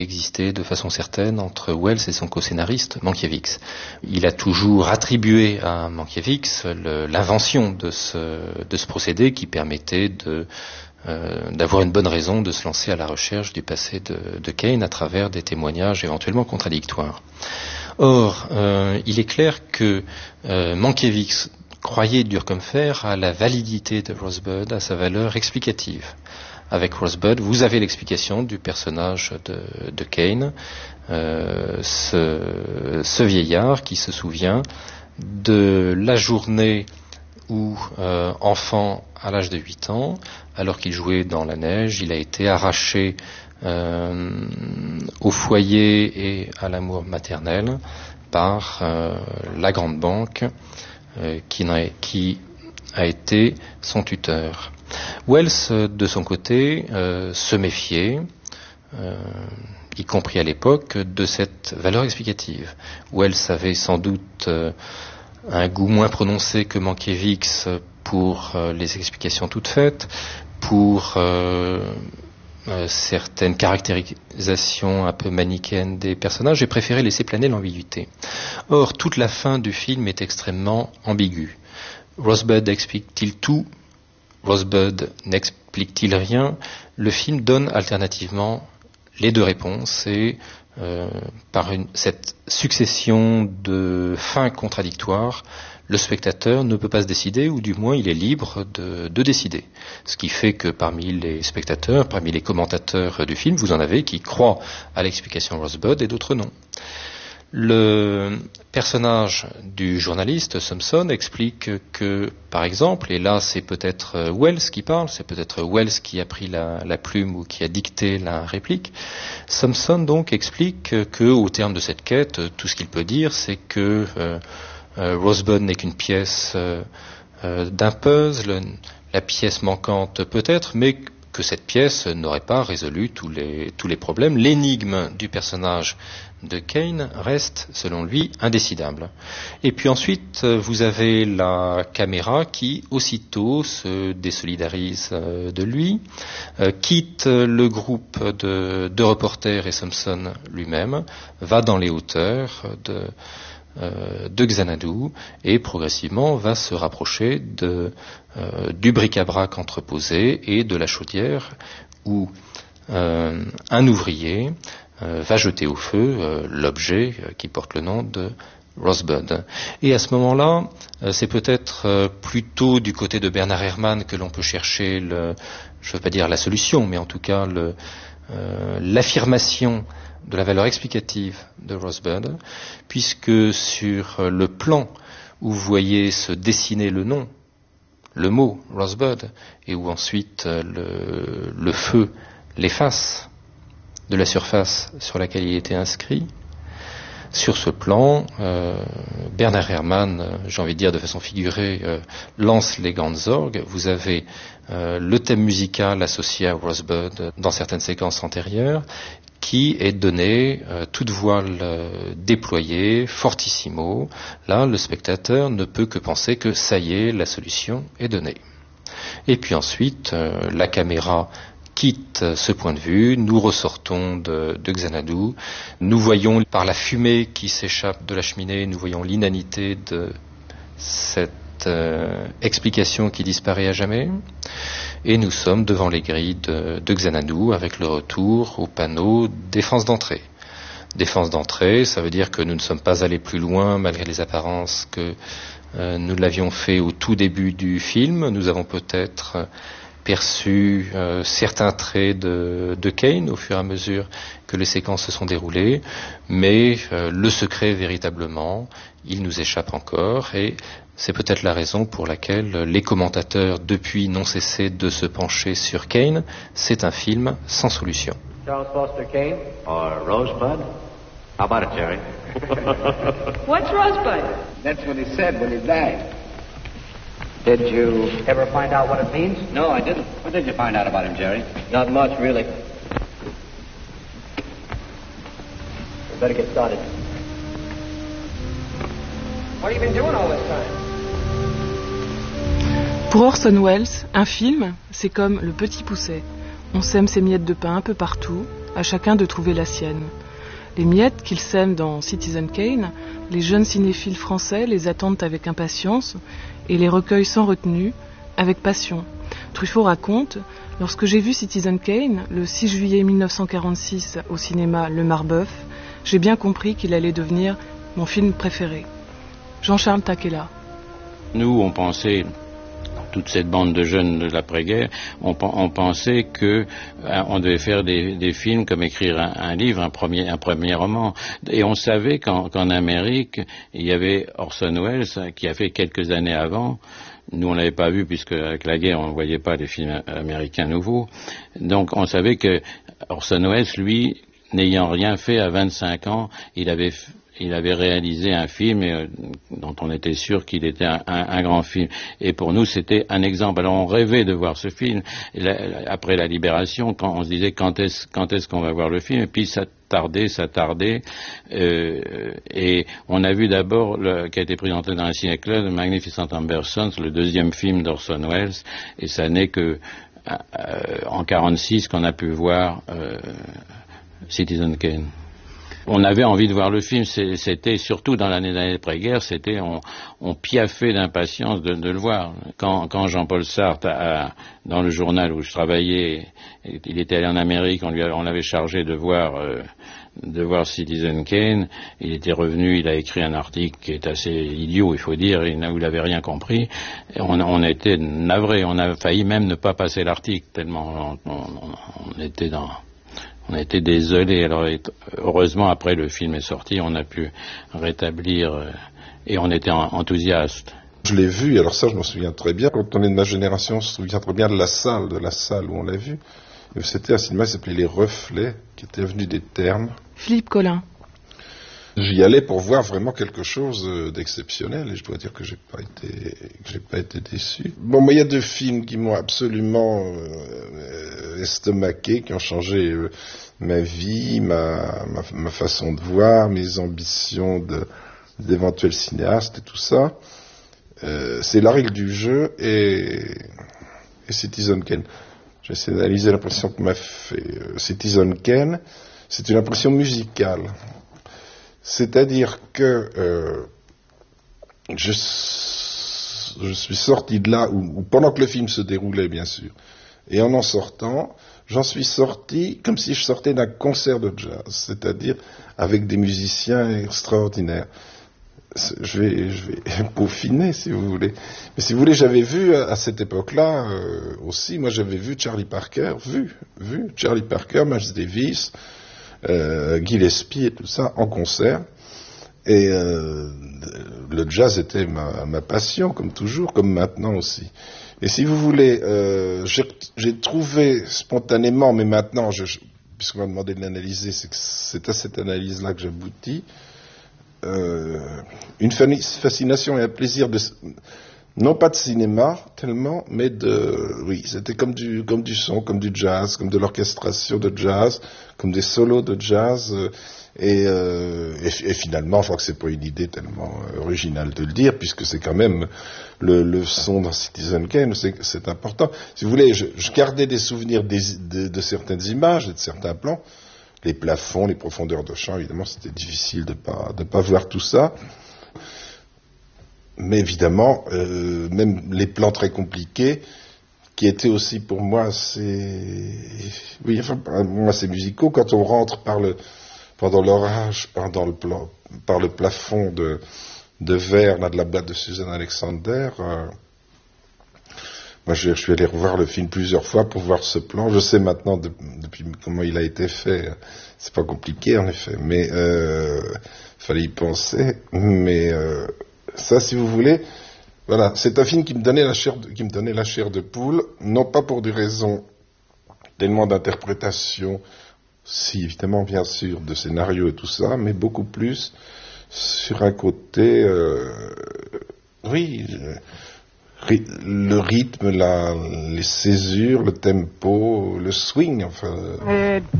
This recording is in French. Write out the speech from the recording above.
existé de façon certaine entre Wells et son co-scénariste Mankiewicz. Il a toujours attribué à Mankiewicz l'invention de ce procédé qui permettait d'avoir une bonne raison de se lancer à la recherche du passé de Kane à travers des témoignages éventuellement contradictoires. Or, il est clair que Mankiewicz croyait dur comme fer à la validité de Rosebud, à sa valeur explicative. Avec Rosebud, vous avez l'explication du personnage de Kane, ce vieillard qui se souvient de la journée où, enfant à l'âge de 8 ans, alors qu'il jouait dans la neige, il a été arraché au foyer et à l'amour maternel par la grande banque qui a été son tuteur. Wells, de son côté, se méfiait, y compris à l'époque, de cette valeur explicative. Wells avait sans doute un goût moins prononcé que Mankiewicz pour les explications toutes faites, pour certaines caractérisations un peu manichéennes des personnages, et préférait laisser planer l'ambiguïté. Or, toute la fin du film est extrêmement ambiguë. Rosebud explique-t-il tout ? Rosebud n'explique-t-il rien ? Le film donne alternativement les deux réponses et par cette succession de fins contradictoires, le spectateur ne peut pas se décider, ou du moins il est libre de décider. Ce qui fait que parmi les spectateurs, parmi les commentateurs du film, vous en avez qui croient à l'explication Rosebud et d'autres non. Le personnage du journaliste Thompson explique que, par exemple, et là c'est peut-être Wells qui parle, c'est peut-être Wells qui a pris la plume ou qui a dicté la réplique, Thompson donc explique que, au terme de cette quête, tout ce qu'il peut dire c'est que Rosebud n'est qu'une pièce d'un puzzle, la pièce manquante peut-être, mais que cette pièce n'aurait pas résolu tous les problèmes. L'énigme du personnage de Kane reste, selon lui, indécidable. Et puis ensuite, vous avez la caméra qui, aussitôt, se désolidarise de lui, quitte le groupe de reporters et Thompson lui-même, va dans les hauteurs de Xanadu et progressivement va se rapprocher du bric-à-brac entreposé et de la chaudière où un ouvrier va jeter au feu l'objet qui porte le nom de Rosebud. Et à ce moment-là, c'est peut-être plutôt du côté de Bernard Herrmann que l'on peut chercher je ne veux pas dire la solution, mais en tout cas l'affirmation de la valeur explicative de Rosebud, puisque sur le plan où vous voyez se dessiner le nom, le mot Rosebud, et où ensuite le feu l'efface de la surface sur laquelle il était inscrit, sur ce plan, Bernard Herrmann, j'ai envie de dire de façon figurée, lance les grandes orgues. Vous avez le thème musical associé à Rosebud dans certaines séquences antérieures, qui est donné, toute voile déployée, fortissimo. Là, le spectateur ne peut que penser que ça y est, la solution est donnée. Et puis ensuite, la caméra quitte ce point de vue, nous ressortons de Xanadu, nous voyons par la fumée qui s'échappe de la cheminée, nous voyons l'inanité de cette explication qui disparaît à jamais, et nous sommes devant les grilles de Xanadu avec le retour au panneau défense d'entrée. Défense d'entrée, ça veut dire que nous ne sommes pas allés plus loin malgré les apparences que nous l'avions fait au tout début du film. Nous avons peut-être perçu certains traits de Kane au fur et à mesure que les séquences se sont déroulées, mais le secret véritablement, il nous échappe encore, et c'est peut-être la raison pour laquelle les commentateurs depuis n'ont cessé de se pencher sur Kane. C'est un film sans solution. Charles Foster Kane or Rosebud? How about it, Jerry? What's Rosebud? That's what he said when he died. Did you ever find out what it means? No, I didn't. What did you find out about him, Jerry? Not much, really. We better get started. What have you been doing all this time? Pour Orson Welles, un film, c'est comme le petit pousset. On sème ses miettes de pain un peu partout, à chacun de trouver la sienne. Les miettes qu'ils sèment dans Citizen Kane, les jeunes cinéphiles français les attendent avec impatience et les recueillent sans retenue, avec passion. Truffaut raconte « Lorsque j'ai vu Citizen Kane, le 6 juillet 1946 au cinéma Le Marbeuf, j'ai bien compris qu'il allait devenir mon film préféré. » Jean-Charles Takela. Nous, on pensait, toute cette bande de jeunes de l'après-guerre, on pensait que on devait faire des films comme écrire un livre, un premier roman. Et on savait qu'en Amérique, il y avait Orson Welles qui a fait quelques années avant. Nous, on l'avait pas vu puisque avec la guerre, on ne voyait pas les films américains nouveaux. Donc, on savait que Orson Welles, lui, n'ayant rien fait à 25 ans, il avait réalisé un film dont on était sûr qu'il était un grand film. Et pour nous, c'était un exemple. Alors on rêvait de voir ce film. Après la libération, quand on se disait quand est-ce qu'on va voir le film, et puis ça tardait. Et on a vu d'abord, qui a été présenté dans un ciné-club, Magnificent Amber Sons, le deuxième film d'Orson Welles, et ça n'est que en 1946 qu'on a pu voir Citizen Kane. On avait envie de voir le film, c'était surtout dans l'année d'après-guerre, on piaffait d'impatience de le voir. Quand Jean-Paul Sartre, dans le journal où je travaillais, il était allé en Amérique, on l'avait chargé de voir Citizen Kane, il était revenu, il a écrit un article qui est assez idiot, il faut dire, où il n'avait rien compris. Et on était navrés, on a failli même ne pas passer l'article, tellement on était désolés. Alors, heureusement, après le film est sorti, on a pu rétablir et on était enthousiastes. Je l'ai vu, alors ça, je m'en souviens très bien. Quand on est de ma génération, on se souvient très bien de la salle où on l'a vu. C'était un cinéma qui s'appelait Les Reflets, qui était avenue des Termes. Philippe Collin. J'y allais pour voir vraiment quelque chose d'exceptionnel et je dois dire que j'ai pas été déçu. Bon, moi, il y a deux films qui m'ont absolument estomaqué, qui ont changé ma vie, ma façon de voir, mes ambitions d'éventuel cinéaste et tout ça. C'est La Règle du jeu et Citizen Kane. J'essaie d'analyser l'impression que m'a fait Citizen Kane. C'est une impression musicale. C'est-à-dire que je suis sorti de là, ou pendant que le film se déroulait, bien sûr, et en sortant, j'en suis sorti comme si je sortais d'un concert de jazz, c'est-à-dire avec des musiciens extraordinaires. Je vais peaufiner, si vous voulez. Mais si vous voulez, j'avais vu à cette époque-là aussi, moi j'avais vu Charlie Parker, Charlie Parker, Miles Davis, Gillespie et tout ça en concert. Et le jazz était ma passion, comme toujours, comme maintenant aussi. Et si vous voulez, j'ai trouvé spontanément, mais maintenant, puisqu'on m'a demandé de l'analyser, c'est à cette analyse-là que j'aboutis, une fascination et un plaisir non pas de cinéma tellement, mais c'était comme du son, comme du jazz, comme de l'orchestration de jazz, comme des solos de jazz, et finalement, je crois que c'est pas une idée tellement originale de le dire, puisque c'est quand même le son dans Citizen Kane, c'est important. Si vous voulez, je gardais des souvenirs de certaines images et de certains plans. Les plafonds, les profondeurs de champ, évidemment, c'était difficile de pas voir tout ça. Mais évidemment, même les plans très compliqués, qui étaient aussi pour moi assez musicaux, quand on rentre pendant l'orage, par le plafond de verre, là, de la boîte de Susan Alexander, moi, je suis allé revoir le film plusieurs fois pour voir ce plan. Je sais maintenant depuis comment il a été fait. C'est pas compliqué, en effet, mais fallait y penser. Mais ça, si vous voulez, voilà, c'est un film qui me donnait la chair de poule, non pas pour des raisons tellement d'interprétation, si évidemment, bien sûr, de scénario et tout ça, mais beaucoup plus sur un côté, le rythme, les césures, le tempo, le swing, enfin.